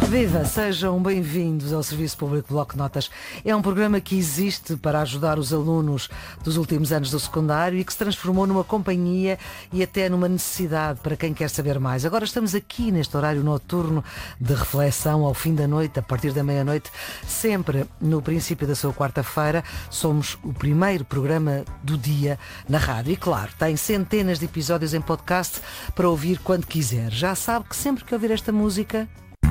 Viva, sejam bem-vindos ao Serviço Público Bloco de Notas. É um programa que existe para ajudar os alunos dos últimos anos do secundário e que se transformou numa companhia e até numa necessidade para quem quer saber mais. Agora estamos aqui neste horário noturno de reflexão ao fim da noite, a partir da meia-noite, sempre no princípio da sua quarta-feira. Somos o primeiro programa do dia na rádio e, claro, tem centenas de episódios em podcast para ouvir quando quiser. Já sabe que sempre que ouvir esta música...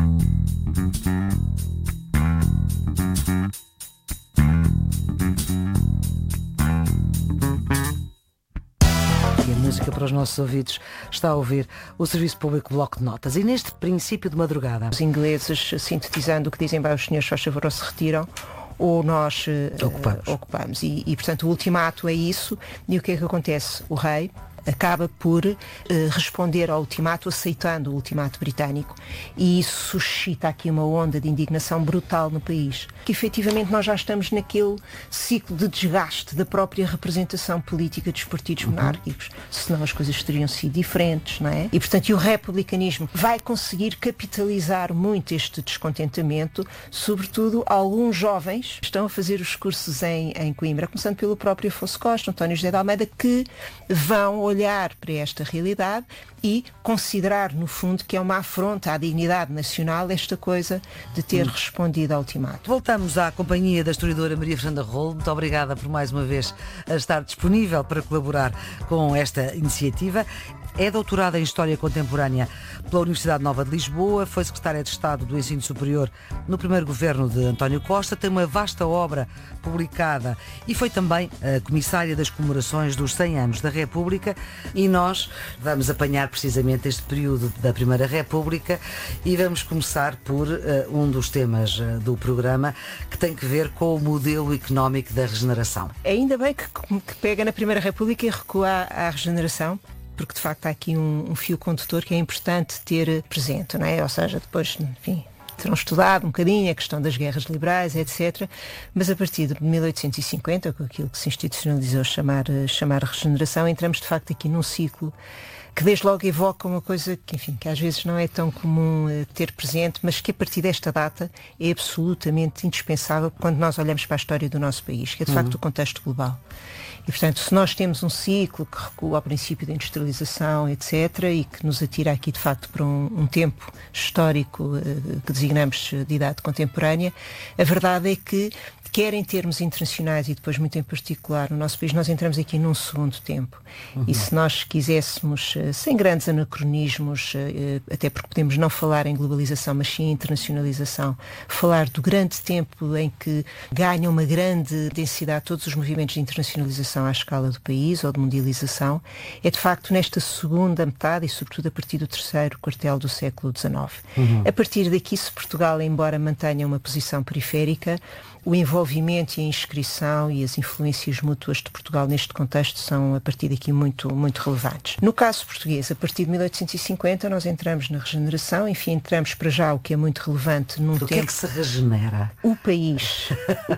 E a música para os nossos ouvidos está a ouvir o Serviço Público Bloco de Notas. E neste princípio de madrugada... Os ingleses, sintetizando o que dizem, os senhores, faz favor, ou se retiram, ou nós ocupamos. E, portanto, o ultimato é isso. E o que é que acontece? O rei acaba por responder ao ultimato, aceitando o ultimato britânico, e isso suscita aqui uma onda de indignação brutal no país. Que efetivamente nós já estamos naquele ciclo de desgaste da própria representação política dos partidos monárquicos, senão as coisas teriam sido diferentes, não é? E portanto o republicanismo vai conseguir capitalizar muito este descontentamento, sobretudo alguns jovens estão a fazer os cursos em Coimbra, começando pelo próprio Afonso Costa, António José de Almeida, que vão olhar para esta realidade e considerar, no fundo, que é uma afronta à dignidade nacional esta coisa de ter respondido ao ultimato. Voltamos à companhia da historiadora Maria Fernanda Rolo. Muito obrigada por mais uma vez a estar disponível para colaborar com esta iniciativa. É doutorada em História Contemporânea pela Universidade Nova de Lisboa, foi secretária de Estado do Ensino Superior no primeiro governo de António Costa, tem uma vasta obra publicada e foi também a comissária das comemorações dos 100 anos da República, e nós vamos apanhar precisamente este período da Primeira República e vamos começar por um dos temas do programa, que tem que ver com o modelo económico da regeneração. Ainda bem que pega na Primeira República e recua à regeneração, porque de facto há aqui um fio condutor que é importante ter presente, não é? Ou seja, depois, enfim, terão estudado um bocadinho a questão das guerras liberais, etc. Mas a partir de 1850, com aquilo que se institucionalizou chamar regeneração, entramos de facto aqui num ciclo que desde logo evoca uma coisa que, enfim, que às vezes não é tão comum ter presente, mas que a partir desta data é absolutamente indispensável quando nós olhamos para a história do nosso país, que é de facto o contexto global. E, portanto, se nós temos um ciclo que recua ao princípio da industrialização, etc., e que nos atira aqui, de facto, para um tempo histórico que designamos de idade contemporânea, a verdade é que, quer em termos internacionais e depois muito em particular no nosso país, nós entramos aqui num segundo tempo. E se nós quiséssemos, sem grandes anacronismos, até porque podemos não falar em globalização, mas sim em internacionalização, falar do grande tempo em que ganham uma grande densidade todos os movimentos de internacionalização à escala do país ou de mundialização, é de facto nesta segunda metade e sobretudo a partir do terceiro quartel do século XIX. A partir daqui, se Portugal, embora mantenha uma posição periférica, o envolvimento e a inscrição e as influências mútuas de Portugal neste contexto são, a partir daqui, muito, muito relevantes. No caso português, a partir de 1850, nós entramos na regeneração, enfim, entramos para já, o que é muito relevante num tempo... O que é que se regenera? O país.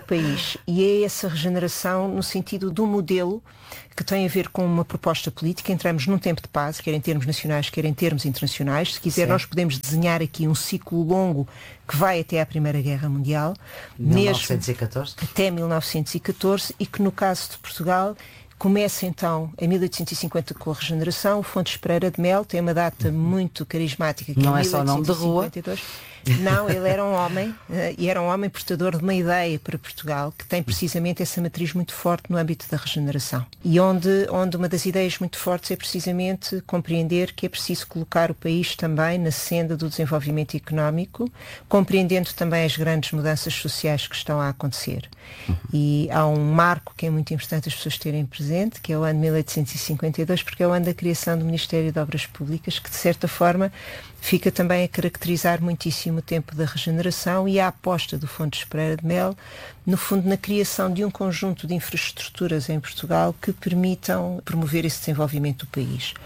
E é essa regeneração no sentido do modelo que tem a ver com uma proposta política. Entramos num tempo de paz, quer em termos nacionais, quer em termos internacionais. Se quiser, nós podemos desenhar aqui um ciclo longo que vai até à Primeira Guerra Mundial. 1914? Até 1914, e que no caso de Portugal começa então em 1850 com a regeneração. O Fontes Pereira de Mel tem uma data muito carismática, que não é só o nome de rua. Não, ele era um homem, e era um homem portador de uma ideia para Portugal, que tem precisamente essa matriz muito forte no âmbito da regeneração. E onde uma das ideias muito fortes é precisamente compreender que é preciso colocar o país também na senda do desenvolvimento económico, compreendendo também as grandes mudanças sociais que estão a acontecer. E há um marco que é muito importante as pessoas terem presente, que é o ano de 1852, porque é o ano da criação do Ministério de Obras Públicas, que de certa forma fica também a caracterizar muitíssimo o tempo da regeneração e a aposta do Fontes Pereira de Mel, no fundo, na criação de um conjunto de infraestruturas em Portugal que permitam promover esse desenvolvimento do país.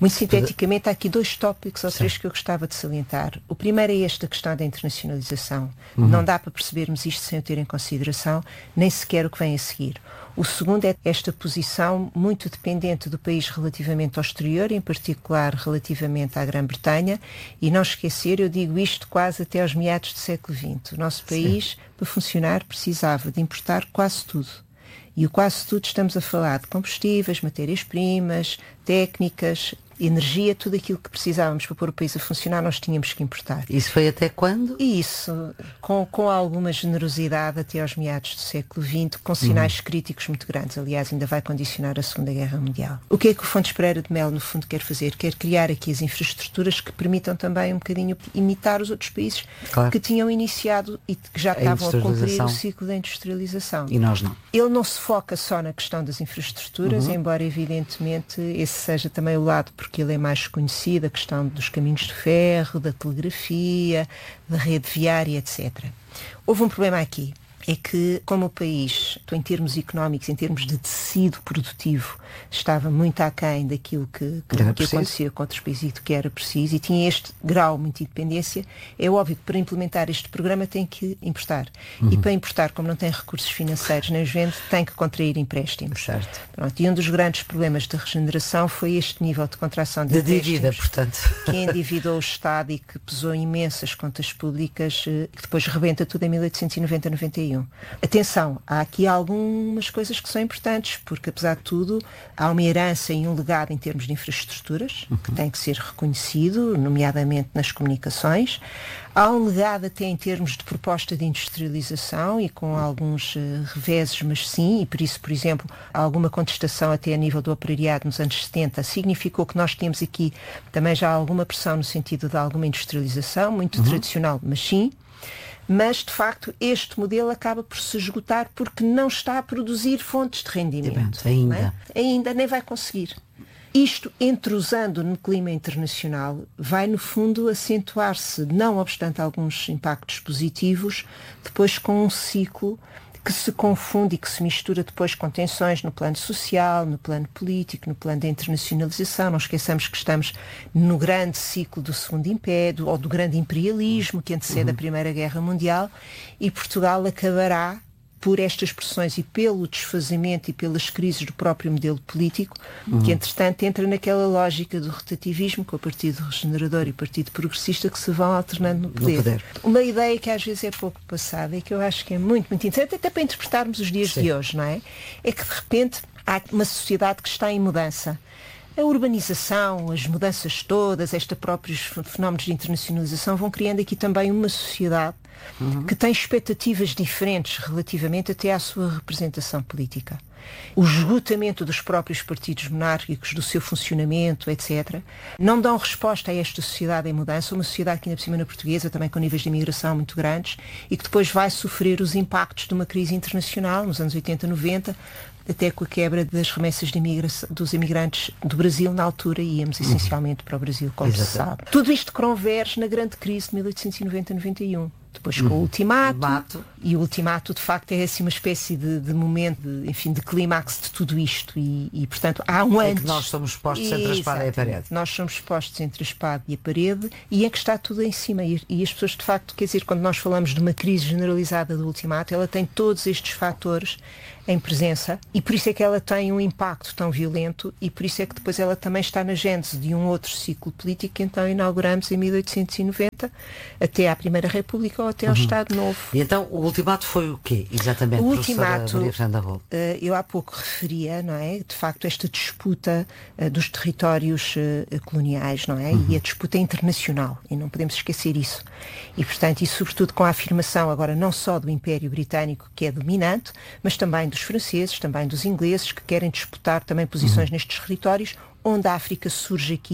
Muito sinteticamente, há aqui 2 tópicos ou 3 que eu gostava de salientar. O primeiro é esta questão da internacionalização. Não dá para percebermos isto sem o ter em consideração, nem sequer o que vem a seguir. O segundo é esta posição muito dependente do país relativamente ao exterior, em particular relativamente à Grã-Bretanha, e não esquecer, eu digo isto quase até aos meados do século XX. O nosso país, para funcionar, precisava de importar quase tudo. E o quase tudo estamos a falar de combustíveis, matérias-primas, técnicas, energia, tudo aquilo que precisávamos para pôr o país a funcionar, nós tínhamos que importar. Isso foi até quando? E isso, com alguma generosidade até aos meados do século XX, com sinais críticos muito grandes. Aliás, ainda vai condicionar a Segunda Guerra Mundial. O que é que o Fontes Pereira de Melo, no fundo, quer fazer? Quer criar aqui as infraestruturas que permitam também um bocadinho imitar os outros países que tinham iniciado e que já estavam a cumprir o ciclo da industrialização. E nós não. Ele não se foca só na questão das infraestruturas, embora evidentemente esse seja também o lado porque ele é mais conhecido, a questão dos caminhos de ferro, da telegrafia, da rede viária, etc. Houve um problema aqui, é que como o país, em termos económicos, em termos de tecido produtivo, estava muito aquém daquilo que acontecia com outros países e do que era preciso, e tinha este grau muito de dependência, é óbvio que para implementar este programa tem que importar. E para importar, como não tem recursos financeiros nem os vende, tem que contrair empréstimos. Certo. Pronto, e um dos grandes problemas da regeneração foi este nível de contração de dívida, portanto. Que endividou o Estado e que pesou imensas contas públicas, que depois rebenta tudo em 1890-91. Atenção, há aqui algumas coisas que são importantes, porque apesar de tudo há uma herança e um legado em termos de infraestruturas que tem que ser reconhecido, nomeadamente nas comunicações. Há um legado até em termos de proposta de industrialização e com alguns reveses, mas sim, e por isso, por exemplo, alguma contestação até a nível do operariado nos anos 70 significou que nós tínhamos aqui também já alguma pressão no sentido de alguma industrialização, muito tradicional, mas sim. Mas, de facto, este modelo acaba por se esgotar porque não está a produzir fontes de rendimento. Ainda. Não é? Ainda nem vai conseguir. Isto, entrosando no clima internacional, vai, no fundo, acentuar-se, não obstante alguns impactos positivos, depois com um ciclo que se confunde e que se mistura depois com tensões no plano social, no plano político, no plano da internacionalização. Não esqueçamos que estamos no grande ciclo do Segundo Império, ou do grande imperialismo que antecede a Primeira Guerra Mundial, e Portugal acabará por estas pressões e pelo desfazimento e pelas crises do próprio modelo político, que entretanto entra naquela lógica do rotativismo com o Partido Regenerador e o Partido Progressista que se vão alternando no poder. Uma ideia que às vezes é pouco passada e que eu acho que é muito, muito interessante, até para interpretarmos os dias de hoje, não é? É que de repente há uma sociedade que está em mudança. A urbanização, as mudanças todas, estes próprios fenómenos de internacionalização vão criando aqui também uma sociedade que tem expectativas diferentes relativamente até à sua representação política. O esgotamento dos próprios partidos monárquicos, do seu funcionamento, etc., não dão resposta a esta sociedade em mudança, uma sociedade que ainda por cima na portuguesa, também com níveis de imigração muito grandes, e que depois vai sofrer os impactos de uma crise internacional nos anos 80, 90, até com a quebra das remessas dos imigrantes do Brasil na altura, e íamos essencialmente para o Brasil, como se sabe. Tudo isto converge na grande crise de 1890-91. Depois com o ultimato, e o ultimato de facto é assim uma espécie de momento, de clímax de tudo isto, e portanto há um antes. É que nós somos postos entre a espada e a parede. Nós somos postos entre a espada e a parede, e é que está tudo em cima, e as pessoas de facto, quer dizer, quando nós falamos de uma crise generalizada do ultimato, ela tem todos estes fatores em presença, e por isso é que ela tem um impacto tão violento, e por isso é que depois ela também está na gênese de um outro ciclo político que então inauguramos em 1890 até à Primeira República ou até ao Estado Novo. E então o ultimato foi o quê, exatamente, o ultimato, Maria Fernanda Rolo? Eu há pouco referia, não é, de facto esta disputa dos territórios coloniais, não é, e a disputa internacional, e não podemos esquecer isso. E portanto, e sobretudo com a afirmação agora não só do Império Britânico, que é dominante, mas também dos franceses, também dos ingleses, que querem disputar também posições nestes territórios, onde a África surge aqui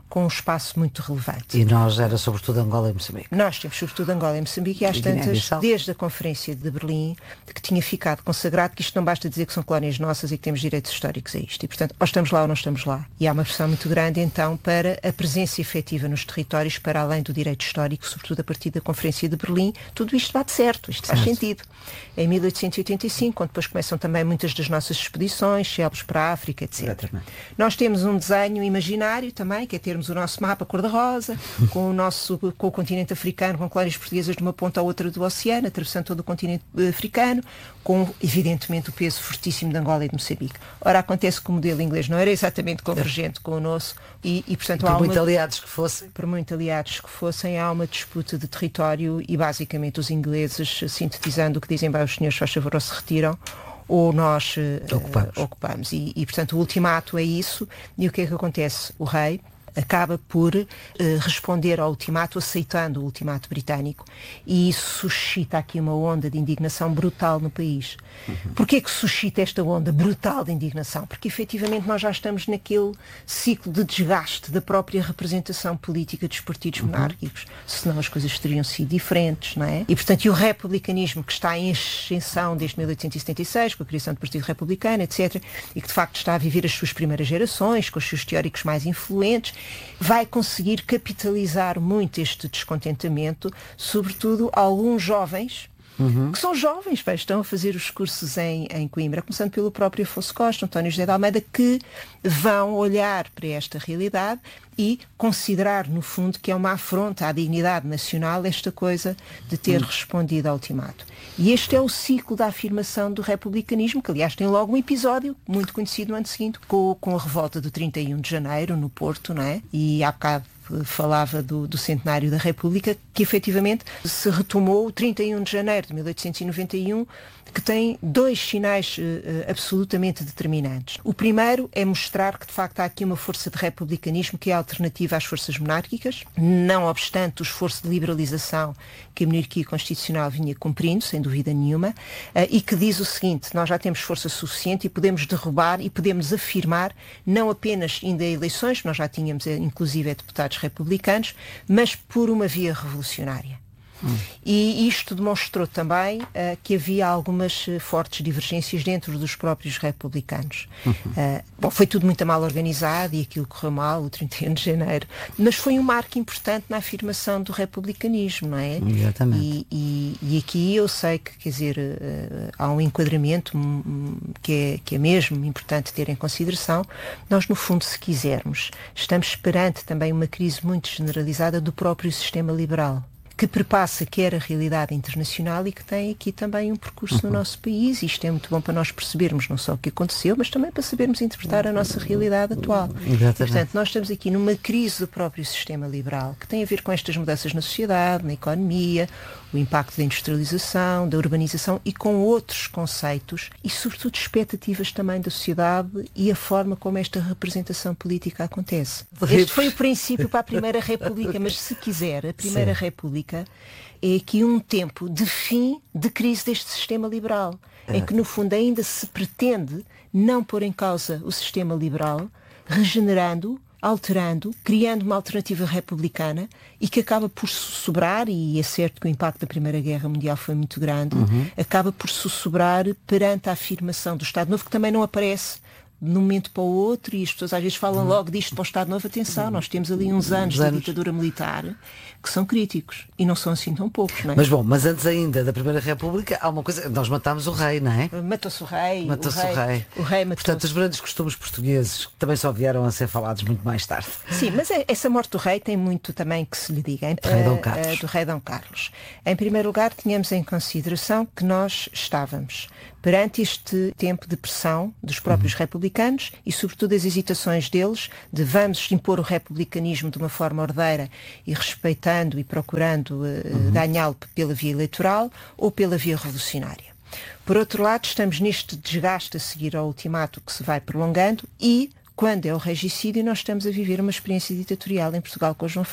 com um espaço muito relevante. E nós era sobretudo Angola e Moçambique. Nós temos sobretudo Angola e Moçambique e às tantas, desde a Conferência de Berlim, que tinha ficado consagrado que isto não basta dizer que são colónias nossas e que temos direitos históricos a isto. E, portanto, ou estamos lá ou não estamos lá. E há uma pressão muito grande, então, para a presença efetiva nos territórios, para além do direito histórico, sobretudo a partir da Conferência de Berlim. Tudo isto bate certo, isto faz sentido. Em 1885, quando depois começam também muitas das nossas expedições, Chebos para a África, etc. Exatamente. Nós temos um desenho imaginário também, que é termos o nosso mapa cor-de-rosa, com o continente africano, com colónias portuguesas de uma ponta à outra do oceano, atravessando todo o continente africano, com, evidentemente, o peso fortíssimo de Angola e de Moçambique. Ora, acontece que o modelo inglês não era exatamente convergente com o nosso e portanto, por muito aliados que fossem. Por muito aliados que fossem, há uma disputa de território e, basicamente, os ingleses, sintetizando o que dizem, os senhores, faz favor, ou se retiram, ou nós ocupamos. E, portanto, o ultimato é isso. E o que é que acontece? O rei acaba por responder ao ultimato, aceitando o ultimato britânico, e isso suscita aqui uma onda de indignação brutal no país. Porquê que suscita esta onda brutal de indignação? Porque efetivamente nós já estamos naquele ciclo de desgaste da própria representação política dos partidos monárquicos, senão as coisas teriam sido diferentes, não é? E portanto, e o republicanismo que está em ascensão desde 1876, com a criação do Partido Republicano, etc., e que de facto está a viver as suas primeiras gerações, com os seus teóricos mais influentes, vai conseguir capitalizar muito este descontentamento, sobretudo alguns jovens, que são jovens, estão a fazer os cursos em Coimbra, começando pelo próprio Afonso Costa, António José de Almeida, que vão olhar para esta realidade e considerar, no fundo, que é uma afronta à dignidade nacional esta coisa de ter respondido ao ultimato. E este é o ciclo da afirmação do republicanismo, que aliás tem logo um episódio muito conhecido no ano seguinte, com a revolta do 31 de janeiro, no Porto, não é? E há bocado falava do centenário da República, que efetivamente se retomou o 31 de janeiro de 1891, que tem dois sinais absolutamente determinantes. O primeiro é mostrar que de facto há aqui uma força de republicanismo que é alternativa às forças monárquicas, não obstante o esforço de liberalização que a monarquia constitucional vinha cumprindo, sem dúvida nenhuma, e que diz o seguinte: nós já temos força suficiente e podemos derrubar e podemos afirmar, não apenas ainda eleições, nós já tínhamos inclusive deputados republicanos, mas por uma via revolucionária. E isto demonstrou também que havia algumas fortes divergências dentro dos próprios republicanos. Foi tudo muito mal organizado e aquilo correu mal, o 31 de janeiro, mas foi um marco importante na afirmação do republicanismo, não é? Exatamente. E aqui eu sei que, quer dizer, há um enquadramento que é mesmo importante ter em consideração. Nós, no fundo, se quisermos, estamos perante também uma crise muito generalizada do próprio sistema liberal, que perpassa quer a realidade internacional e que tem aqui também um percurso no nosso país. Isto é muito bom para nós percebermos não só o que aconteceu, mas também para sabermos interpretar a nossa realidade atual. E, portanto, nós estamos aqui numa crise do próprio sistema liberal, que tem a ver com estas mudanças na sociedade, na economia, o impacto da industrialização, da urbanização e com outros conceitos e, sobretudo, expectativas também da sociedade e a forma como esta representação política acontece. Este foi o princípio para a Primeira República, mas se quiser, a Primeira República é aqui um tempo de fim de crise deste sistema liberal, em que, no fundo, ainda se pretende não pôr em causa o sistema liberal, regenerando, alterando, criando uma alternativa republicana e que acaba por sussurrar, e é certo que o impacto da Primeira Guerra Mundial foi muito grande, acaba por sussurrar perante a afirmação do Estado Novo, que também não aparece de um momento para o outro, e as pessoas às vezes falam logo disto para o Estado Novo. Atenção, nós temos ali uns anos de ditadura militar que são críticos, e não são assim tão poucos, não é? Mas antes ainda da Primeira República há uma coisa, nós matámos o rei, não é? Matou-se o rei. O rei matou-se. Portanto, os grandes costumes portugueses também só vieram a ser falados muito mais tarde. Sim, mas essa morte do rei tem muito também que se lhe diga. Do rei Dom Carlos. Em primeiro lugar, tínhamos em consideração que nós estávamos perante este tempo de pressão dos próprios republicanos e, sobretudo, as hesitações deles de vamos impor o republicanismo de uma forma ordeira e respeitando e procurando ganhá-lo pela via eleitoral ou pela via revolucionária. Por outro lado, estamos neste desgaste a seguir ao ultimato que se vai prolongando e, quando é o regicídio, nós estamos a viver uma experiência ditatorial em Portugal com o João Franco.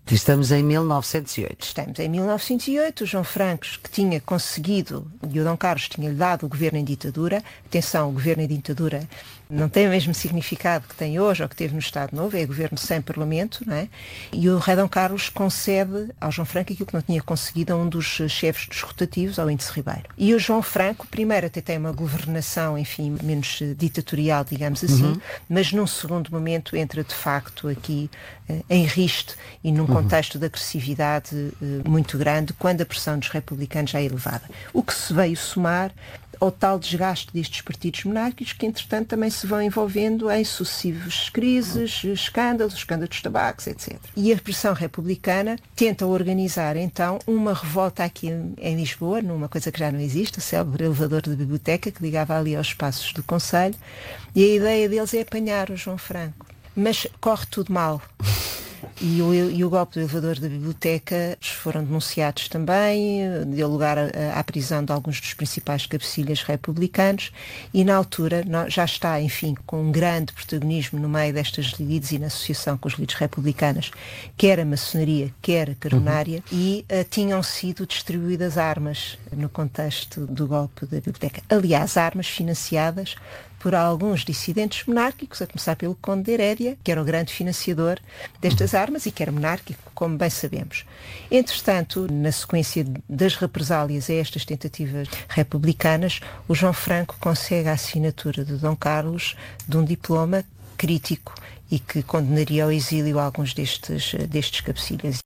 Estamos em 1908. Estamos em 1908, o João Franco, que tinha conseguido, e o Dom Carlos tinha-lhe dado o governo em ditadura. Atenção, o governo em ditadura não tem o mesmo significado que tem hoje ou que teve no Estado Novo, é governo sem parlamento, não é? E o rei Dom Carlos concede ao João Franco aquilo que não tinha conseguido a um dos chefes dos rotativos, ao Índice Ribeiro. E o João Franco, primeiro, até tem uma governação, enfim, menos ditatorial, digamos assim, mas num segundo momento entra de facto aqui em riste e num contexto de agressividade muito grande, quando a pressão dos republicanos já é elevada. O que se veio somar ao tal desgaste destes partidos monárquicos, que entretanto também se vão envolvendo em sucessivas crises, escândalos de tabacos, etc. E a pressão republicana tenta organizar então uma revolta aqui em Lisboa, numa coisa que já não existe, o célebre elevador de biblioteca que ligava ali aos espaços do Conselho, e a ideia deles é apanhar o João Franco. Mas corre tudo mal. E o golpe do elevador da biblioteca foram denunciados também, deu lugar à prisão de alguns dos principais cabecilhas republicanos, e na altura já está, enfim, com um grande protagonismo no meio destas lides e na associação com as lides republicanas, quer a maçonaria, quer a coronária, e tinham sido distribuídas armas no contexto do golpe da biblioteca. Aliás, armas financiadas por alguns dissidentes monárquicos, a começar pelo Conde de Herédia, que era o grande financiador destas armas e que era monárquico, como bem sabemos. Entretanto, na sequência das represálias a estas tentativas republicanas, o João Franco consegue a assinatura de Dom Carlos de um diploma crítico e que condenaria ao exílio alguns destes cabecilhas.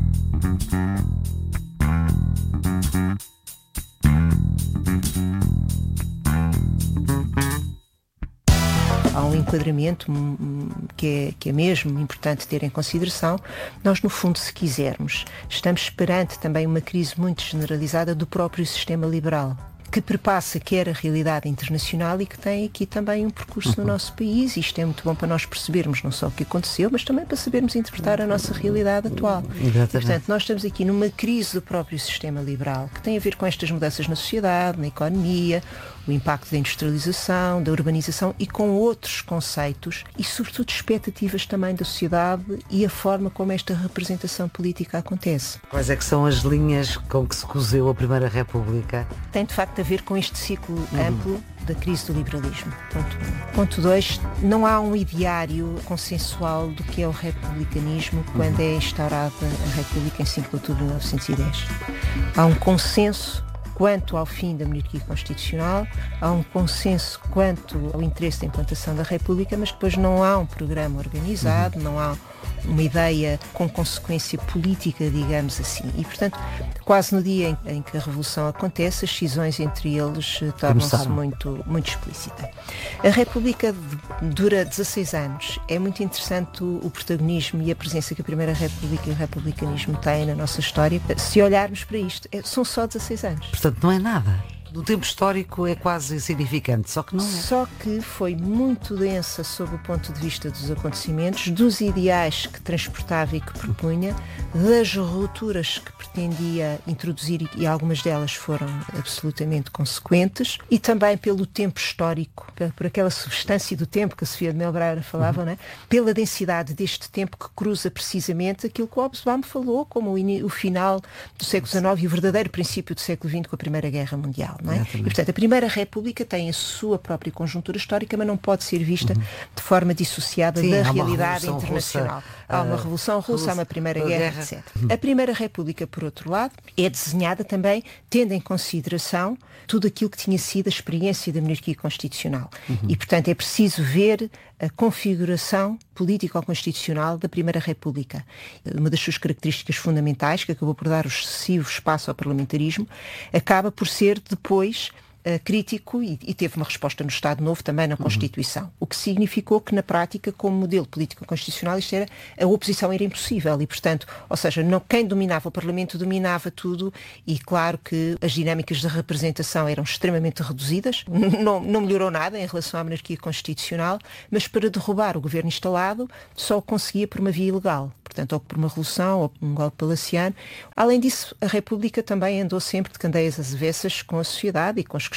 Há um enquadramento que é mesmo importante ter em consideração. Nós, no fundo, se quisermos, estamos perante também uma crise muito generalizada do próprio sistema liberal, que perpassa quer a realidade internacional e que tem aqui também um percurso no nosso país. Isto é muito bom para nós percebermos não só o que aconteceu, mas também para sabermos interpretar a nossa realidade atual. E, portanto, nós estamos aqui numa crise do próprio sistema liberal, que tem a ver com estas mudanças na sociedade, na economia, o impacto da industrialização, da urbanização e com outros conceitos e, sobretudo, expectativas também da sociedade e a forma como esta representação política acontece. Quais é que são as linhas com que se coseu a Primeira República? Tem, de facto, a ver com este ciclo amplo da crise do liberalismo. Ponto 1. Ponto 2, não há um ideário consensual do que é o republicanismo quando é instaurada a República em 5 de outubro de 1910. Há um consenso quanto ao fim da monarquia constitucional, há um consenso quanto ao interesse da implantação da República, mas depois não há um programa organizado, não há uma ideia com consequência política, digamos assim. E, portanto, quase no dia em que a Revolução acontece, as cisões entre eles tornam-se muito explícitas. A República dura 16 anos. É muito interessante o protagonismo e a presença que a Primeira República e o republicanismo têm na nossa história. Se olharmos para isto, são só 16 anos. Portanto, não é nada. O tempo histórico é quase insignificante, só que não é. Só que foi muito densa sob o ponto de vista dos acontecimentos, dos ideais que transportava e que propunha, das rupturas que pretendia introduzir, e algumas delas foram absolutamente consequentes, e também pelo tempo histórico, por aquela substância do tempo que a Sofia de Melbreira falava, não é? Pela densidade deste tempo que cruza precisamente aquilo que o Hobsbawm falou como o final do século XIX e o verdadeiro princípio do século XX com a Primeira Guerra Mundial. Não é? E, portanto, a Primeira República tem a sua própria conjuntura histórica, mas não pode ser vista de forma dissociada da realidade internacional. Há uma Revolução Russa, há uma Primeira Guerra, etc. A Primeira República, por outro lado, é desenhada também tendo em consideração tudo aquilo que tinha sido a experiência da monarquia constitucional. E, portanto, é preciso ver a configuração político-constitucional da Primeira República. Uma das suas características fundamentais, que acabou por dar o excessivo espaço ao parlamentarismo, acaba por ser depois crítico e teve uma resposta no Estado Novo também na Constituição. O que significou que na prática, como modelo político-constitucional, isto era, a oposição era impossível e, portanto, ou seja, quem dominava o Parlamento dominava tudo e claro que as dinâmicas de representação eram extremamente reduzidas, não melhorou nada em relação à monarquia constitucional, mas para derrubar o governo instalado só o conseguia por uma via ilegal. Portanto, ou por uma revolução, ou por um golpe palaciano. Além disso, a República também andou sempre de candeias às avessas com a sociedade e com as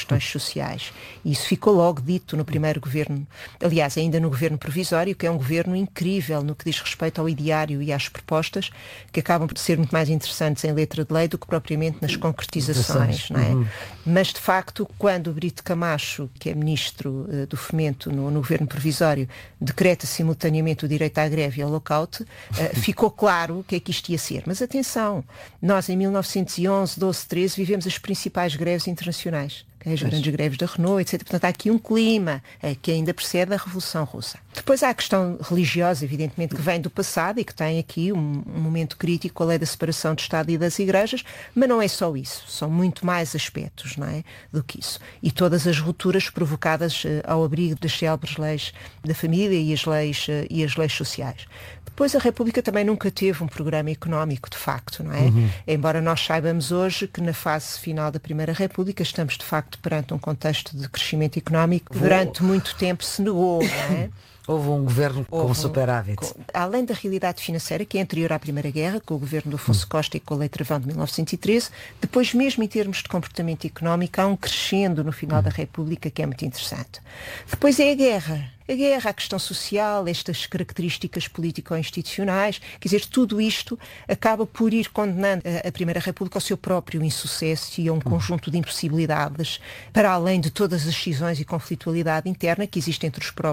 questões sociais. E isso ficou logo dito no primeiro governo, aliás, ainda no governo provisório, que é um governo incrível no que diz respeito ao ideário e às propostas, que acabam por ser muito mais interessantes em letra de lei do que propriamente nas concretizações, não é? Mas, de facto, quando o Brito Camacho, que é ministro do Fomento no governo provisório, decreta simultaneamente o direito à greve e ao lockout, ficou claro o que é que isto ia ser. Mas atenção, nós em 1911, 12, 13 vivemos as principais greves internacionais. As grandes greves da Renault, etc. Portanto, há aqui um clima que ainda precede a Revolução Russa. Depois há a questão religiosa, evidentemente, que vem do passado e que tem aqui um momento crítico com a lei da separação do Estado e das igrejas, mas não é só isso. São muito mais aspectos, não é, do que isso. E todas as rupturas provocadas ao abrigo das célebres leis da família e as leis sociais. Depois a República também nunca teve um programa económico, de facto, não é? Embora nós saibamos hoje que na fase final da Primeira República estamos, de facto, perante um contexto de crescimento económico que durante muito tempo se negou, não é? Houve um governo com superávit. Além da realidade financeira, que é anterior à Primeira Guerra, com o governo do Afonso Costa e com a Lei Travão de 1913, depois mesmo em termos de comportamento económico há um crescendo no final da República que é muito interessante. Depois é a guerra, a questão social, estas características político-institucionais, quer dizer, tudo isto acaba por ir condenando a Primeira República ao seu próprio insucesso e a um conjunto de impossibilidades, para além de todas as cisões e conflitualidade interna que existe entre os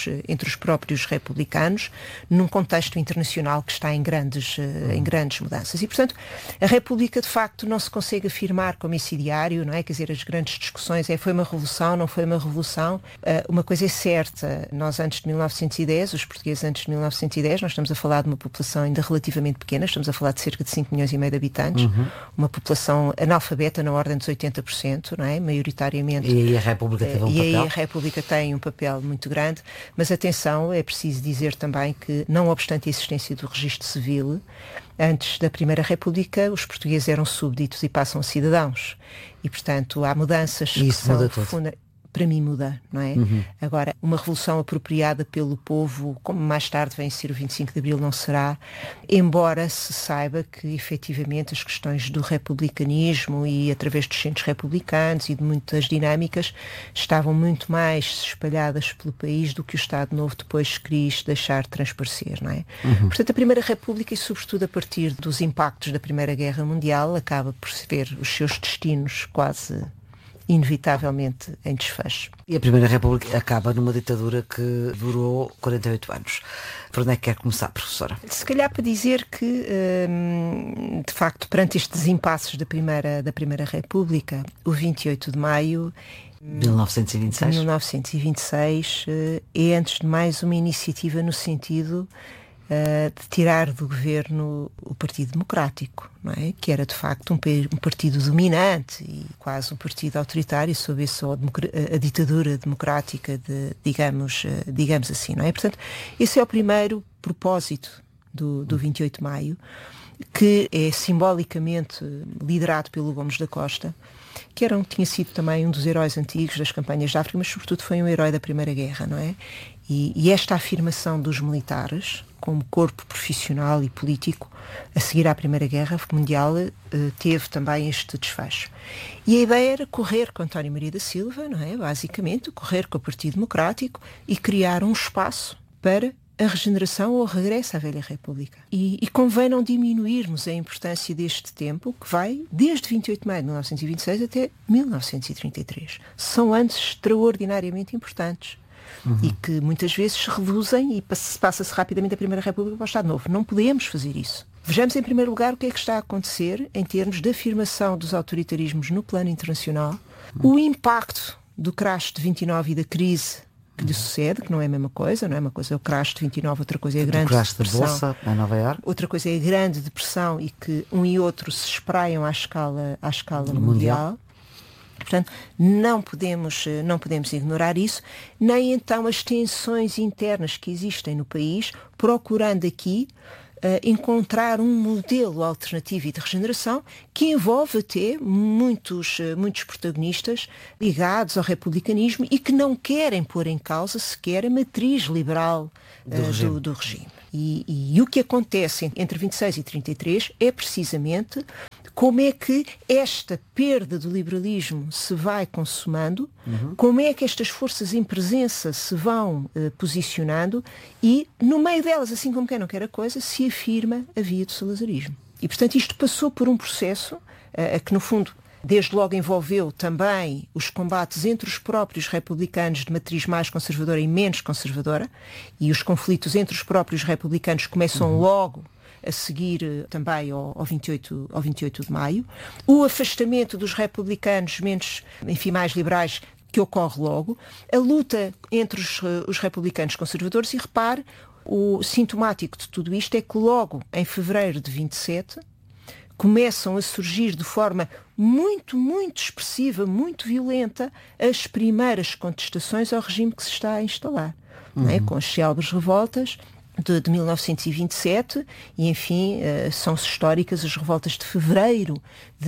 próprios republicanos, num contexto internacional que está em grandes mudanças. E, portanto, a República, de facto, não se consegue afirmar como esse ideário, não é? Quer dizer, as grandes discussões foi uma revolução, não foi uma revolução. Uma coisa é certa, nós antes de 1910, os portugueses antes de 1910, nós estamos a falar de uma população ainda relativamente pequena, estamos a falar de cerca de 5 milhões e meio de habitantes, uma população analfabeta na ordem dos 80%, não é? Maioritariamente. E aí a República teve um papel. E aí a República tem um papel muito grande, mas atenção, é preciso dizer também que, não obstante a existência do registro civil, antes da Primeira República, os portugueses eram súbditos e passam a cidadãos. E, portanto, há mudanças que são profundas. Para mim muda, não é? Agora, uma revolução apropriada pelo povo, como mais tarde vem ser o 25 de Abril, não será, embora se saiba que, efetivamente, as questões do republicanismo e através dos centros republicanos e de muitas dinâmicas estavam muito mais espalhadas pelo país do que o Estado Novo depois quis deixar transparecer, não é? Portanto, a Primeira República, e sobretudo a partir dos impactos da Primeira Guerra Mundial, acaba por ver os seus destinos quase inevitavelmente em desfecho. E a Primeira República acaba numa ditadura que durou 48 anos. Por onde é que quer começar, professora? Se calhar para dizer que, de facto, perante estes impasses da Primeira República, o 28 de maio 1926 é, antes de mais, uma iniciativa no sentido de tirar do governo o Partido Democrático, não é? Que era de facto um partido dominante e quase um partido autoritário sob a ditadura democrática, digamos assim, não é? Portanto, esse é o primeiro propósito do 28 de maio, que é simbolicamente liderado pelo Gomes da Costa, que tinha sido também um dos heróis antigos das campanhas de África, mas sobretudo foi um herói da Primeira Guerra, não é? E esta afirmação dos militares como corpo profissional e político a seguir à Primeira Guerra Mundial teve também este desfecho. E a ideia era correr com António Maria da Silva, não é? Basicamente, correr com o Partido Democrático e criar um espaço para a regeneração ou o regresso à velha República. E convém não diminuirmos a importância deste tempo, que vai desde 28 de maio de 1926 até 1933. São anos extraordinariamente importantes. E que muitas vezes se reduzem e passa-se rapidamente a Primeira República para o Estado Novo. Não podemos fazer isso. Vejamos em primeiro lugar o que é que está a acontecer em termos de afirmação dos autoritarismos no plano internacional, o impacto do crash de 29 e da crise que lhe sucede, que não é a mesma coisa, não é uma coisa é o crash de 29, outra coisa é a grande depressão. O crash da Bolsa em Nova Iorque. Outra coisa é a grande depressão e que um e outro se espraiam à escala mundial. Portanto, não podemos ignorar isso, nem então as tensões internas que existem no país, procurando aqui encontrar um modelo alternativo e de regeneração que envolve até muitos protagonistas ligados ao republicanismo e que não querem pôr em causa sequer a matriz liberal do regime. E o que acontece entre 26 e 33 é precisamente como é que esta perda do liberalismo se vai consumando, como é que estas forças em presença se vão posicionando e, no meio delas, assim como quem não quer a coisa, se afirma a via do salazarismo. E, portanto, isto passou por um processo que, no fundo, desde logo envolveu também os combates entre os próprios republicanos de matriz mais conservadora e menos conservadora, e os conflitos entre os próprios republicanos começam logo a seguir também ao 28 de maio. O afastamento dos republicanos menos, enfim, mais liberais, que ocorre logo. A luta entre os republicanos conservadores, e repare, o sintomático de tudo isto é que logo em fevereiro de 27 começam a surgir de forma muito, muito expressiva, muito violenta, as primeiras contestações ao regime que se está a instalar, não é? Com as célebres revoltas de 1927 e, enfim, são históricas as revoltas de fevereiro de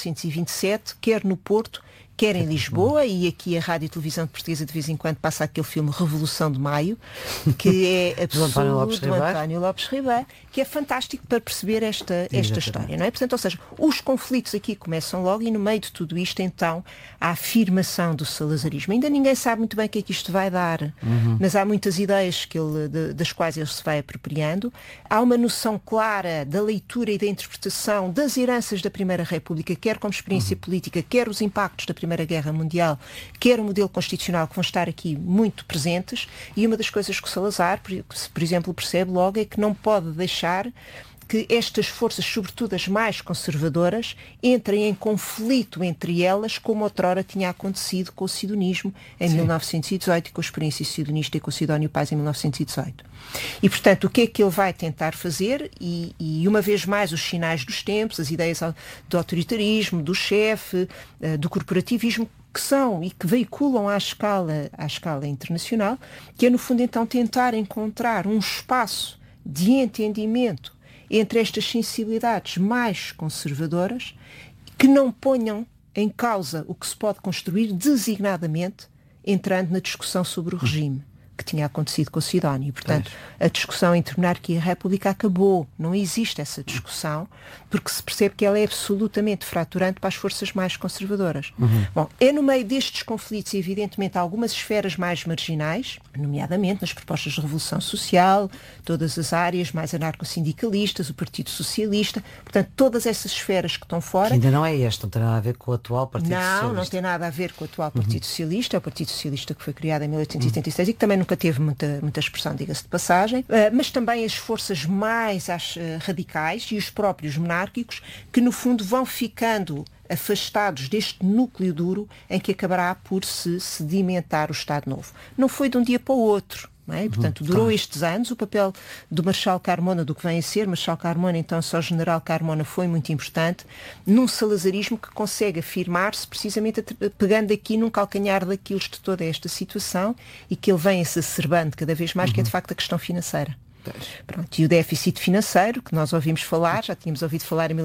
1927, quer no Porto, quer em Lisboa, e aqui a Rádio e Televisão Portuguesa de vez em quando passa aquele filme Revolução de Maio, que é absurdo, do António Lopes Ribeiro, que é fantástico para perceber esta história, não é? Portanto, ou seja, os conflitos aqui começam logo, e no meio de tudo isto, então, a afirmação do salazarismo. Ainda ninguém sabe muito bem o que é que isto vai dar, mas há muitas ideias das quais ele se vai apropriando. Há uma noção clara da leitura e da interpretação das heranças da Primeira República, quer como experiência política, quer os impactos da Primeira Guerra Mundial, quer o modelo constitucional, que vão estar aqui muito presentes, e uma das coisas que o Salazar, por exemplo, percebe logo é que não pode deixar que estas forças, sobretudo as mais conservadoras, entrem em conflito entre elas, como outrora tinha acontecido com o sidonismo em 1918 e com a experiência sidonista e com o Sidónio Paz em 1918. E, portanto, o que é que ele vai tentar fazer? E uma vez mais, os sinais dos tempos, as ideias do autoritarismo, do chefe, do corporativismo, que são e que veiculam à escala internacional, que é, no fundo, então, tentar encontrar um espaço de entendimento entre estas sensibilidades mais conservadoras, que não ponham em causa o que se pode construir designadamente entrando na discussão sobre o regime que tinha acontecido com o Sidónio. E, portanto, a discussão entre monarquia e república acabou. Não existe essa discussão, porque se percebe que ela é absolutamente fraturante para as forças mais conservadoras. Bom, é no meio destes conflitos, evidentemente, algumas esferas mais marginais, nomeadamente nas propostas de revolução social, todas as áreas mais anarco-sindicalistas, o Partido Socialista, portanto, todas essas esferas que estão fora. Que ainda não é este, não tem nada a ver com o atual Partido Socialista. Não tem nada a ver com o atual Partido Socialista, é o Partido Socialista que foi criado em 1876 e que também nunca teve muita expressão, diga-se de passagem, mas também as forças mais radicais e os próprios monárquicos, que no fundo vão ficando afastados deste núcleo duro em que acabará por se sedimentar o Estado Novo. Não foi de um dia para o outro. Não é? Portanto, durou estes anos. O papel do Marechal Carmona, do que vem a ser Marechal Carmona, então só General Carmona, foi muito importante num salazarismo que consegue afirmar-se precisamente pegando aqui num calcanhar daqueles de toda esta situação, e que ele vem exacerbando cada vez mais, que é de facto a questão financeira. Pronto, e o déficit financeiro, que nós ouvimos falar, já tínhamos ouvido falar em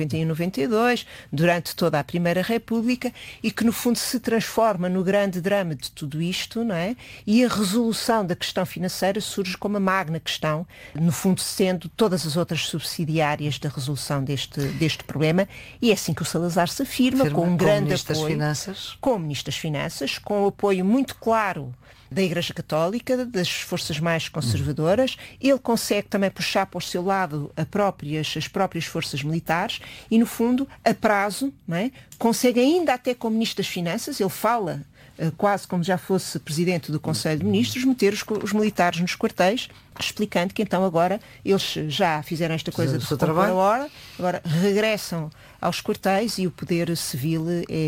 1891-92, durante toda a Primeira República, e que no fundo se transforma no grande drama de tudo isto, não é? E a resolução da questão financeira surge como a magna questão, no fundo sendo todas as outras subsidiárias da resolução deste problema, e é assim que o Salazar se afirma, com um grande apoio, com o Ministro das Finanças, com o apoio muito claro da Igreja Católica, das forças mais conservadoras. Ele consegue também puxar para o seu lado as próprias forças militares e, no fundo, a prazo, não é? Consegue ainda até como Ministro das Finanças, ele fala quase como já fosse Presidente do Conselho de Ministros, meter os militares nos quartéis, explicando que então agora eles já fizeram esta coisa de repor a hora, agora regressam aos quartéis e o poder civil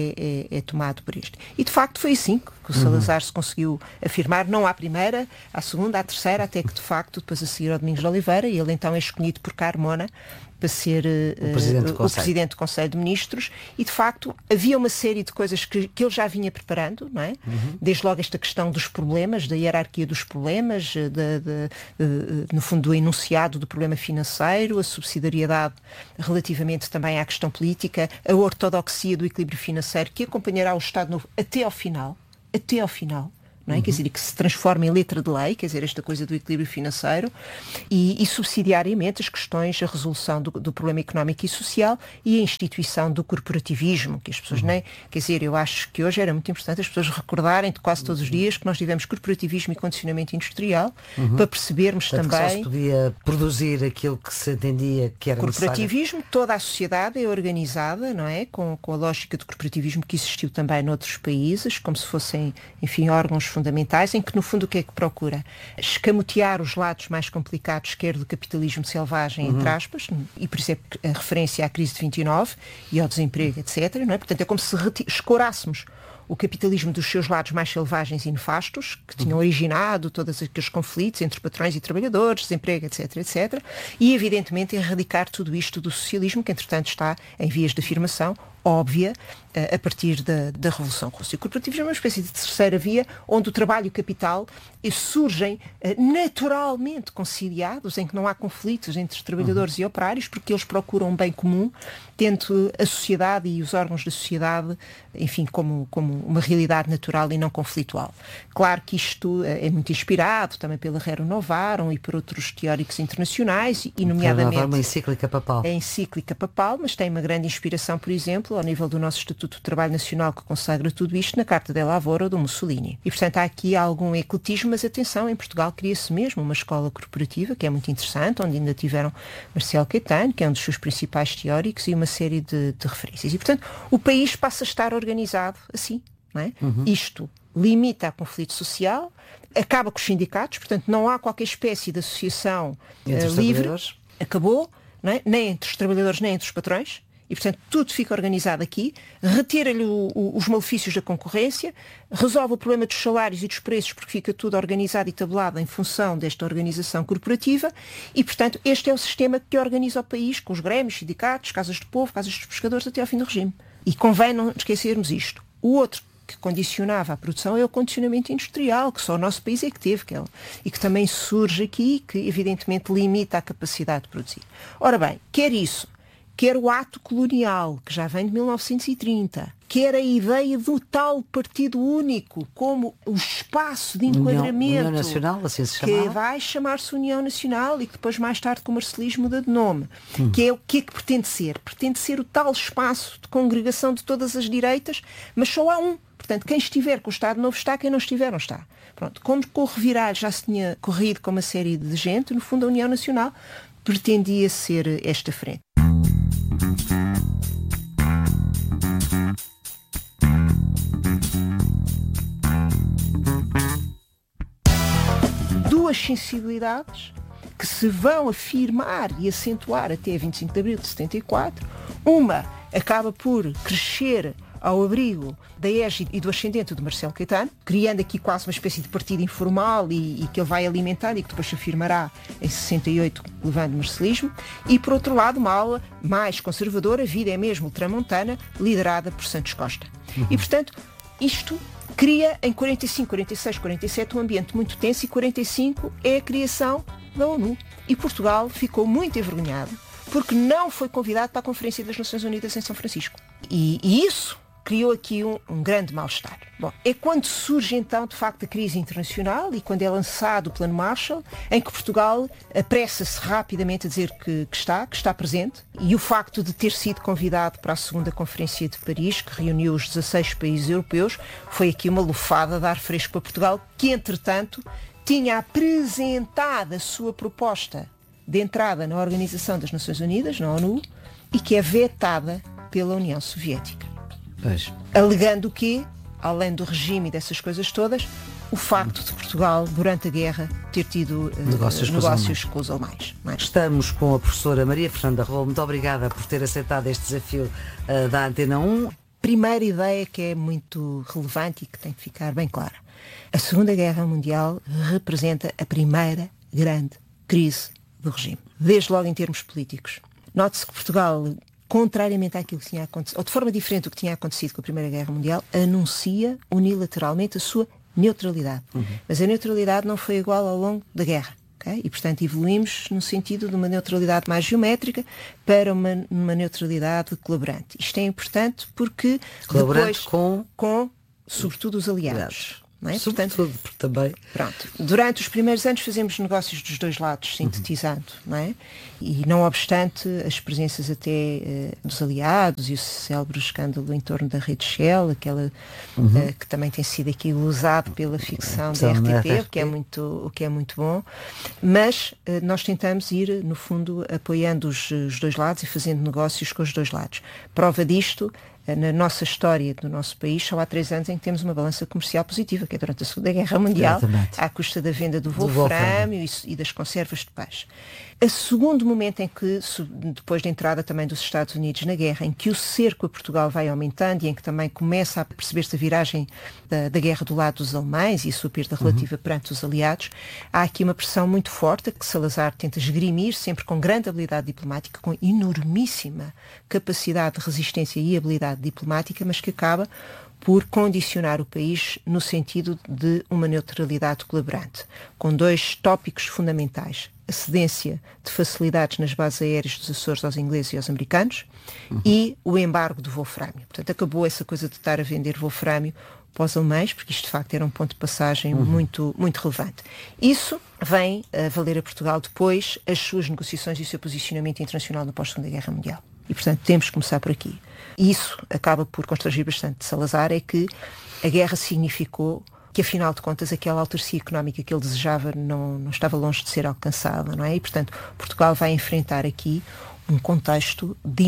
é tomado por isto. E de facto foi assim que o Salazar se conseguiu afirmar, não à primeira, à segunda, à terceira, até que de facto depois a seguir ao Domingos de Oliveira, e ele então é escolhido por Carmona para ser o Presidente do Conselho de Ministros, e de facto havia uma série de coisas que ele já vinha preparando, não é? Desde logo esta questão dos problemas, da hierarquia dos problemas, no fundo do enunciado do problema financeiro, a subsidiariedade relativamente também à questão política, a ortodoxia do equilíbrio financeiro que acompanhará o Estado Novo até ao final, não é? Quer dizer, que se transforma em letra de lei, quer dizer, esta coisa do equilíbrio financeiro e subsidiariamente as questões, a resolução do problema económico e social e a instituição do corporativismo, que as pessoas nem... Quer dizer, eu acho que hoje era muito importante as pessoas recordarem de quase todos os dias que nós tivemos corporativismo e condicionamento industrial para percebermos Portanto, também... que só se podia produzir aquilo que se entendia que era corporativismo, necessário. toda a sociedade é organizada, não é? Com a lógica do corporativismo que existiu também noutros países, como se fossem, enfim, órgãos fundamentais, em que no fundo o que é que procura? Escamotear os lados mais complicados, quer do capitalismo selvagem, entre aspas, e por isso é a referência à crise de 29 e ao desemprego, etc. Não é? Portanto, é como se escorássemos o capitalismo dos seus lados mais selvagens e nefastos, que tinham originado todos aqueles conflitos entre patrões e trabalhadores, desemprego, etc., etc., e, evidentemente, erradicar tudo isto do socialismo, que, entretanto, está em vias de afirmação, óbvia, a partir da Revolução Russa. O corporativismo é uma espécie de terceira via, onde o trabalho e o capital surgem naturalmente conciliados, em que não há conflitos entre trabalhadores e operários, porque eles procuram um bem comum, tendo a sociedade e os órgãos da sociedade, enfim, como uma realidade natural e não conflitual. Claro que isto é muito inspirado também pela Rero Novarum e por outros teóricos internacionais, e nomeadamente... É uma encíclica papal. É a encíclica papal, mas tem uma grande inspiração, por exemplo, ao nível do nosso Estatuto do Trabalho Nacional, que consagra tudo isto, na Carta de Lavoro do Mussolini. E, portanto, há aqui algum ecletismo, mas atenção, em Portugal cria-se mesmo uma escola corporativa, que é muito interessante, onde ainda tiveram Marcelo Caetano, que é um dos seus principais teóricos, e uma série de referências. E, portanto, o país passa a estar organizado assim, não é? Isto limita a conflito social, acaba com os sindicatos, portanto, não há qualquer espécie de associação livre, acabou, não é? Nem entre os trabalhadores, nem entre os patrões. E, portanto, tudo fica organizado aqui, retira-lhe os malefícios da concorrência, resolve o problema dos salários e dos preços, porque fica tudo organizado e tabulado em função desta organização corporativa e, portanto, este é o sistema que organiza o país, com os grêmios, sindicatos, casas de povo, casas dos pescadores, até ao fim do regime. E convém não esquecermos isto. O outro que condicionava a produção é o condicionamento industrial, que só o nosso país é que teve, e que também surge aqui, que evidentemente limita a capacidade de produzir. Ora bem, quer isso, quer o ato colonial, que já vem de 1930, quer a ideia do tal partido único como o espaço de enquadramento União Nacional, assim se chamava, que vai chamar-se União Nacional e que depois mais tarde com o marcelismo muda de nome, que é o que pretende ser? Pretende ser o tal espaço de congregação de todas as direitas, mas só há um. Portanto, quem estiver com o Estado Novo está, quem não estiver não está. Pronto, como com o revirar já se tinha corrido com uma série de gente, no fundo a União Nacional pretendia ser esta frente. Duas sensibilidades que se vão afirmar e acentuar até 25 de abril de 74. Uma acaba por crescer ao abrigo da égide e do ascendente de Marcelo Caetano, criando aqui quase uma espécie de partido informal e que ele vai alimentar e que depois se afirmará em 68, levando o marcelismo. E, por outro lado, uma ala mais conservadora, a vida é mesmo ultramontana, liderada por Santos Costa. E, portanto, isto cria em 45, 46, 47 um ambiente muito tenso e 45 é a criação da ONU. E Portugal ficou muito envergonhado porque não foi convidado para a Conferência das Nações Unidas em São Francisco. E isso criou aqui um grande mal-estar. Bom, é quando surge então, de facto, a crise internacional e quando é lançado o Plano Marshall, em que Portugal apressa-se rapidamente a dizer que está presente, e o facto de ter sido convidado para a segunda Conferência de Paris, que reuniu os 16 países europeus, foi aqui uma lufada de ar fresco para Portugal, que, entretanto, tinha apresentado a sua proposta de entrada na Organização das Nações Unidas, na ONU, e que é vetada pela União Soviética. Pois. Alegando que, além do regime e dessas coisas todas, o facto de Portugal, durante a guerra, ter tido negócios com os alemães. Estamos com a professora Maria Fernanda Rolo. Muito obrigada por ter aceitado este desafio da Antena 1. Primeira ideia que é muito relevante e que tem que ficar bem clara. A Segunda Guerra Mundial representa a primeira grande crise do regime, desde logo em termos políticos. Note-se que Portugal, contrariamente àquilo que tinha acontecido, ou de forma diferente do que tinha acontecido com a Primeira Guerra Mundial, anuncia unilateralmente a sua neutralidade. Mas a neutralidade não foi igual ao longo da guerra. Okay? E, portanto, evoluímos no sentido de uma neutralidade mais geométrica para uma neutralidade colaborante. Isto é importante porque colaborante depois, com sobretudo, os aliados. Não é? Sobretudo, porque também... Pronto. Durante os primeiros anos fazemos negócios dos dois lados, sintetizando, não é? E não obstante as presenças até dos aliados e o célebre escândalo em torno da rede Shell, aquela que também tem sido aqui usado pela ficção da RTP, o que é muito bom, mas nós tentamos ir, no fundo, apoiando os dois lados e fazendo negócios com os dois lados. Prova disto, na nossa história do nosso país, só há 3 anos em que temos uma balança comercial positiva, que é durante a Segunda Guerra Mundial, à custa da venda do wolframio e das conservas de peixe. O segundo momento em que, depois da entrada também dos Estados Unidos na guerra, em que o cerco a Portugal vai aumentando e em que também começa a perceber-se a viragem da guerra do lado dos alemães e a sua perda relativa perante os aliados, há aqui uma pressão muito forte que Salazar tenta esgrimir, sempre com grande habilidade diplomática, com enormíssima capacidade de resistência e habilidade diplomática, mas que acaba por condicionar o país no sentido de uma neutralidade colaborante, com 2 tópicos fundamentais: a cedência de facilidades nas bases aéreas dos Açores aos ingleses e aos americanos e o embargo do wolframio. Portanto, acabou essa coisa de estar a vender wolframio para os alemães, porque isto de facto era um ponto de passagem muito, muito relevante. Isso vem a valer a Portugal depois as suas negociações e o seu posicionamento internacional no pós-Segunda Guerra Mundial. E, portanto, temos que começar por aqui. E isso acaba por constrangir bastante Salazar, é que a guerra significou que, afinal de contas, aquela autarcia económica que ele desejava não estava longe de ser alcançada, não é? E, portanto, Portugal vai enfrentar aqui um contexto de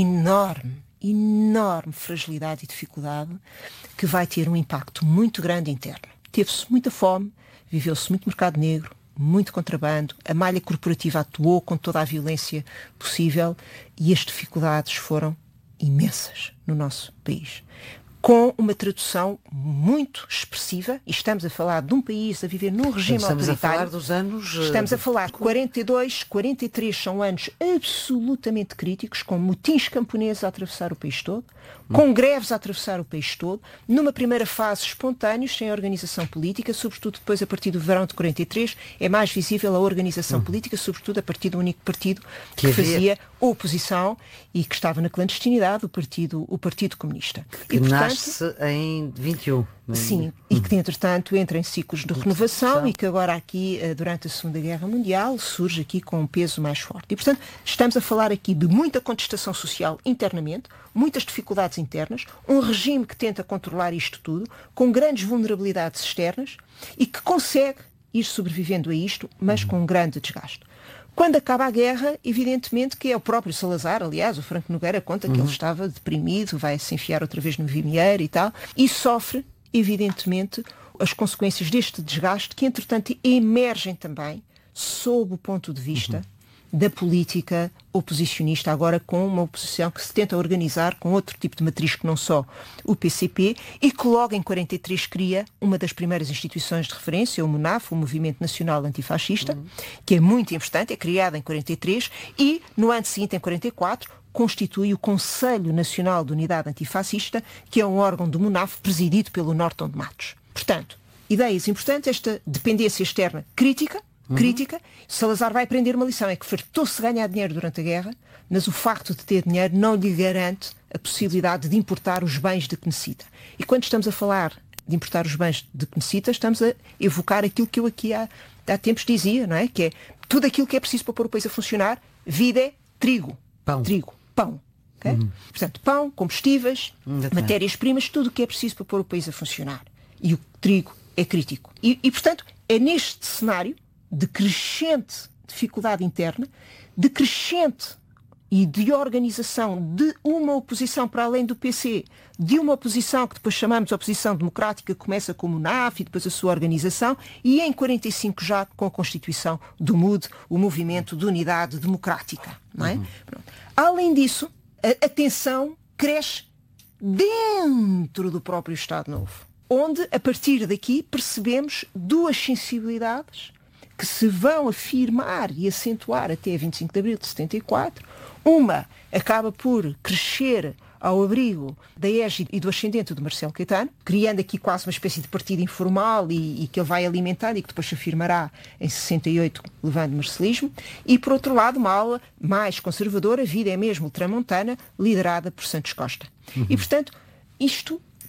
enorme fragilidade e dificuldade que vai ter um impacto muito grande interno. Teve-se muita fome, viveu-se muito mercado negro, muito contrabando, a malha corporativa atuou com toda a violência possível e as dificuldades foram imensas no nosso país. Com uma tradução muito expressiva, e estamos a falar de um país a viver num regime autoritário. Estamos a falar dos anos... Estamos a falar de 42, 43 são anos absolutamente críticos, com motins camponeses a atravessar o país todo, com greves a atravessar o país todo, numa primeira fase espontâneos, sem organização política, sobretudo depois a partir do verão de 43, é mais visível a organização política, sobretudo a partir do único partido que fazia oposição e que estava na clandestinidade, o Partido Comunista. Que nasce em 21. Sim, e que entretanto entra em ciclos de renovação e que agora aqui, durante a Segunda Guerra Mundial, surge aqui com um peso mais forte. E portanto, estamos a falar aqui de muita contestação social internamente, muitas dificuldades internas, um regime que tenta controlar isto tudo, com grandes vulnerabilidades externas e que consegue ir sobrevivendo a isto, mas com um grande desgaste. Quando acaba a guerra, evidentemente que é o próprio Salazar, aliás, o Franco Nogueira conta que ele estava deprimido, vai se enfiar outra vez no vimieiro e tal, e sofre, evidentemente, as consequências deste desgaste que, entretanto, emergem também sob o ponto de vista da política oposicionista, agora com uma oposição que se tenta organizar com outro tipo de matriz que não só o PCP, e que logo em 43 cria uma das primeiras instituições de referência, o MUNAF, o Movimento Nacional Antifascista, que é muito importante, é criada em 43, e no ano seguinte, em 44, constitui o Conselho Nacional de Unidade Antifascista, que é um órgão do MUNAF presidido pelo Norton de Matos. Portanto, ideias importantes, esta dependência externa crítica, Salazar vai aprender uma lição, é que fartou-se ganhar dinheiro durante a guerra, mas o facto de ter dinheiro não lhe garante a possibilidade de importar os bens de que necessita. E quando estamos a falar de importar os bens de que necessita, estamos a evocar aquilo que eu aqui há tempos dizia, não é? Que é tudo aquilo que é preciso para pôr o país a funcionar, vida é trigo. Pão. Okay? Portanto, pão, combustíveis, matérias-primas, tudo o que é preciso para pôr o país a funcionar. E o trigo é crítico. E portanto, é neste cenário de crescente dificuldade interna, de crescente e de organização de uma oposição para além do PC, de uma oposição que depois chamamos de oposição democrática, que começa com o MUNAF e depois a sua organização, e em 45 já com a constituição do MUD, o Movimento de Unidade Democrática. Não é? Além disso, a tensão cresce dentro do próprio Estado Novo, onde, a partir daqui, percebemos duas sensibilidades que se vão afirmar e acentuar até 25 de abril de 74. Uma acaba por crescer ao abrigo da égide e do ascendente do Marcelo Caetano, criando aqui quase uma espécie de partido informal e que ele vai alimentando e que depois se afirmará em 68, levando o marcelismo. E, por outro lado, uma ala mais conservadora, a vida é mesmo tramontana, liderada por Santos Costa. E, portanto, isto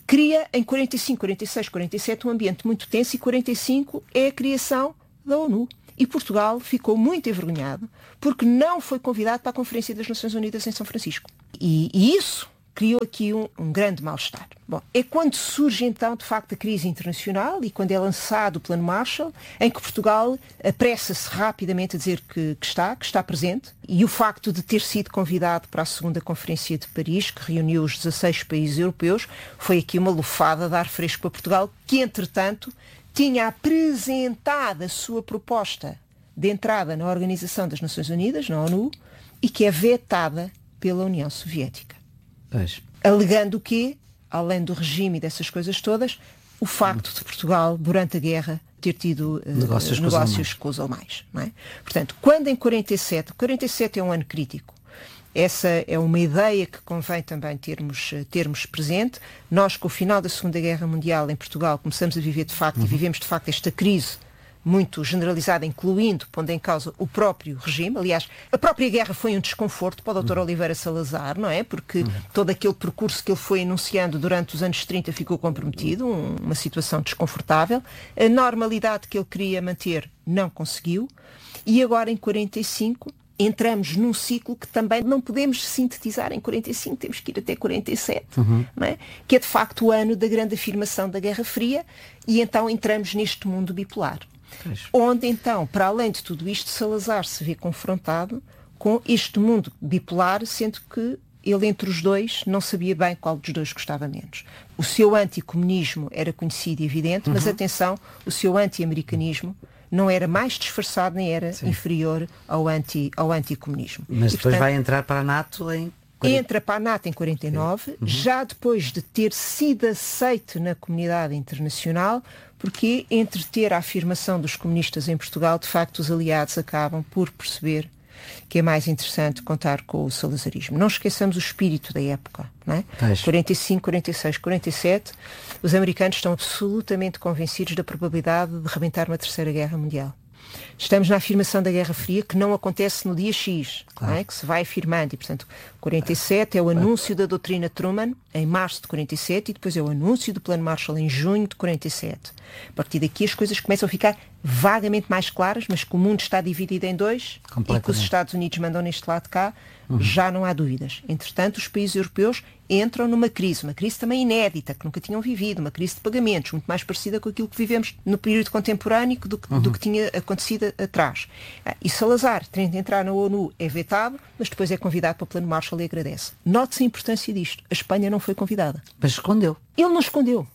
cria em 45, 46, 47 um ambiente muito tenso e 45 é a criação da ONU. E Portugal ficou muito envergonhado porque não foi convidado para a Conferência das Nações Unidas em São Francisco. E isso criou aqui um grande mal-estar. Bom, é quando surge então, de facto, a crise internacional e quando é lançado o Plano Marshall, em que Portugal apressa-se rapidamente a dizer que está presente, e o facto de ter sido convidado para a segunda Conferência de Paris, que reuniu os 16 países europeus, foi aqui uma lufada de ar fresco para Portugal, que, entretanto, tinha apresentado a sua proposta de entrada na Organização das Nações Unidas, na ONU, e que é vetada pela União Soviética. Pois. Alegando que, além do regime e dessas coisas todas, o facto de Portugal, durante a guerra, ter tido negócios com os alemães. Não é? Portanto, quando em 47 é um ano crítico, essa é uma ideia que convém também termos presente. Nós, com o final da Segunda Guerra Mundial em Portugal, começamos a viver de facto, e vivemos de facto esta crise muito generalizada, incluindo, pondo em causa o próprio regime. Aliás, a própria guerra foi um desconforto para o Dr. Oliveira Salazar, não é? Porque todo aquele percurso que ele foi enunciando durante os anos 30 ficou comprometido, uma situação desconfortável. A normalidade que ele queria manter não conseguiu. E agora, em 45, entramos num ciclo que também não podemos sintetizar em 45, temos que ir até 47, não é? Que é de facto o ano da grande afirmação da Guerra Fria, e então entramos neste mundo bipolar. Onde então, para além de tudo isto, Salazar se vê confrontado com este mundo bipolar, sendo que ele entre os dois não sabia bem qual dos dois gostava menos. O seu anticomunismo era conhecido e evidente, mas atenção, o seu anti-americanismo não era mais disfarçado nem era inferior ao anticomunismo. Mas e, depois portanto, vai entrar para a NATO em... Entra para a NATO em 49, já depois de ter sido aceito na comunidade internacional, porque entre ter a afirmação dos comunistas em Portugal, de facto os aliados acabam por perceber que é mais interessante contar com o salazarismo. Não esqueçamos o espírito da época, não é? 45, 46, 47, os americanos estão absolutamente convencidos da probabilidade de rebentar uma terceira guerra mundial. Estamos na afirmação da Guerra Fria, que não acontece no dia X, não é? Que se vai afirmando. E, portanto, 47 é o anúncio da doutrina Truman, em março de 47, e depois é o anúncio do Plano Marshall, em junho de 47. A partir daqui as coisas começam a ficar vagamente mais claras, mas que o mundo está dividido em dois, e que os Estados Unidos mandam neste lado de cá, já não há dúvidas. Entretanto, os países europeus entram numa crise, uma crise também inédita, que nunca tinham vivido, uma crise de pagamentos, muito mais parecida com aquilo que vivemos no período contemporâneo do que tinha acontecido atrás. E Salazar, tendo entrar na ONU, é vetado, mas depois é convidado para o Plano Marshall e agradece. Note-se a importância disto. A Espanha não foi convidada. Mas escondeu. Ele não escondeu.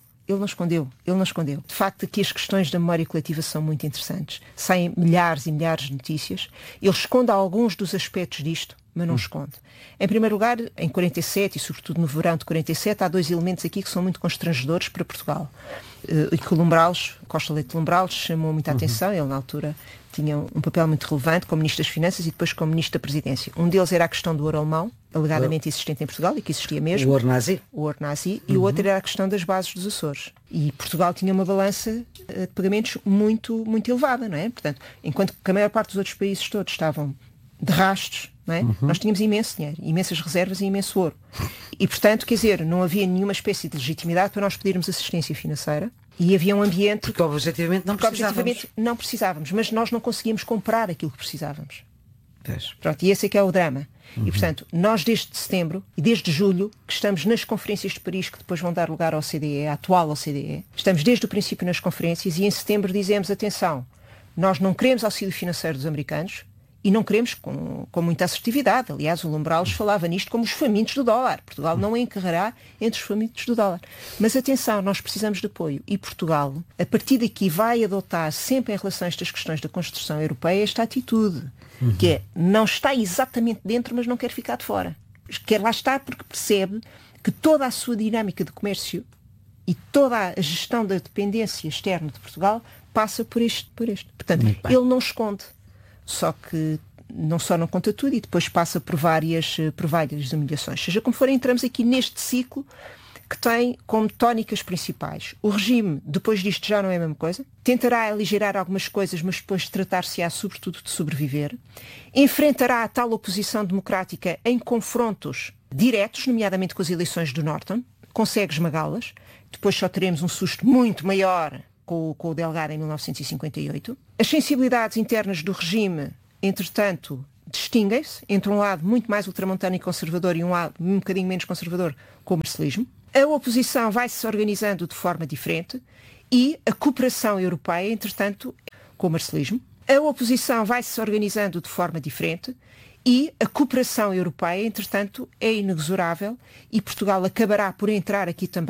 De facto, aqui as questões da memória coletiva são muito interessantes. Saem milhares e milhares de notícias. Ele esconde alguns dos aspectos disto, mas não esconde. Em primeiro lugar, em 47 e sobretudo no verão de 47, há dois elementos aqui que são muito constrangedores para Portugal. E que o Lumbrales, Costa Leite Lumbrales, chamou muita atenção. Ele, na altura, tinha um papel muito relevante como Ministro das Finanças e depois como Ministro da Presidência. Um deles era a questão do ouro alemão, alegadamente existente em Portugal e que existia mesmo. O ouro nazi. E o outro era a questão das bases dos Açores. E Portugal tinha uma balança de pagamentos muito, muito elevada, não é? Portanto, enquanto que a maior parte dos outros países todos estavam de rastros, não é? Nós tínhamos imenso dinheiro, imensas reservas e imenso ouro. E, portanto, quer dizer, não havia nenhuma espécie de legitimidade para nós pedirmos assistência financeira e havia um ambiente... Porque objetivamente não precisávamos, mas nós não conseguíamos comprar aquilo que precisávamos. Pronto, e esse é que é o drama. E, portanto, nós desde setembro e desde julho, que estamos nas conferências de Paris, que depois vão dar lugar ao OCDE, à atual OCDE, estamos desde o princípio nas conferências e em setembro dizemos, atenção, nós não queremos auxílio financeiro dos americanos, e não queremos com muita assertividade. Aliás, o Lumbrales falava nisto como os famintos do dólar. Portugal não encarrará entre os famintos do dólar. Mas atenção, nós precisamos de apoio. E Portugal, a partir daqui, vai adotar sempre em relação a estas questões da construção europeia esta atitude, que é, não está exatamente dentro, mas não quer ficar de fora. Quer lá estar porque percebe que toda a sua dinâmica de comércio e toda a gestão da dependência externa de Portugal passa por este. Portanto, ele não esconde. Só que não só não conta tudo e depois passa por várias humilhações. Seja como for, entramos aqui neste ciclo que tem como tónicas principais. O regime, depois disto, já não é a mesma coisa. Tentará aligerar algumas coisas, mas depois tratar-se-á sobretudo de sobreviver. Enfrentará a tal oposição democrática em confrontos diretos, nomeadamente com as eleições do Norton. consegue esmagá-las. Depois só teremos um susto muito maior com o Delgado em 1958. As sensibilidades internas do regime, entretanto, distinguem-se entre um lado muito mais ultramontano e conservador e um lado um bocadinho menos conservador, com o marcelismo. A oposição vai-se organizando de forma diferente e a cooperação europeia, entretanto, com o marcelismo. A oposição vai-se organizando de forma diferente e a cooperação europeia, entretanto, é inexorável e Portugal acabará por entrar aqui também